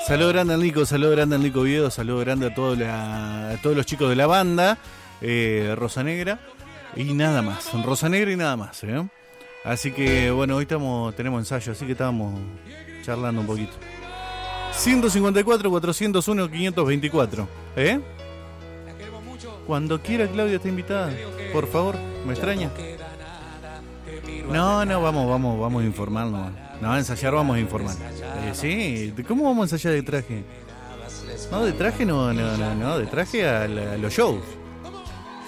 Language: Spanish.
Saludo grande al Nico, saludo grande al Nico Viedo, saludo grande a todos los chicos de la banda, Rosa Negra y nada más, Rosa Negra y nada más, ¿eh? Así que bueno, hoy tenemos ensayo, así que estábamos charlando un poquito. 154, 401, 524, ¿eh? Cuando quiera Claudia está invitada, por favor, me extraña. No, vamos a informarnos. No, a ensayar vamos a informar. Sí, ¿cómo vamos a ensayar de traje? No, de traje no, de traje a los shows.